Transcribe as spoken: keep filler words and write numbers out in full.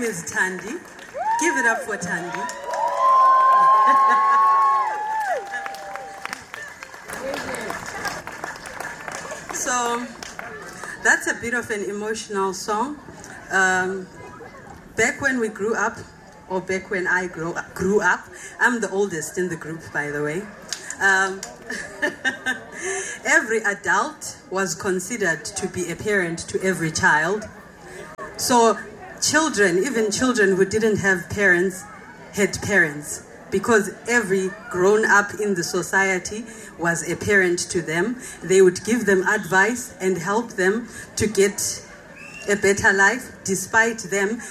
is Thandi. Give it up for Thandi. So that's a bit of an emotional song. Um, back when we grew up, or back when I grew up, grew up, I'm the oldest in the group, by the way. Um, every adult was considered to be a parent to every child. So children, even children who didn't have parents, had parents, because every grown-up in the society was a parent to them. They would give them advice and help them to get a better life, despite them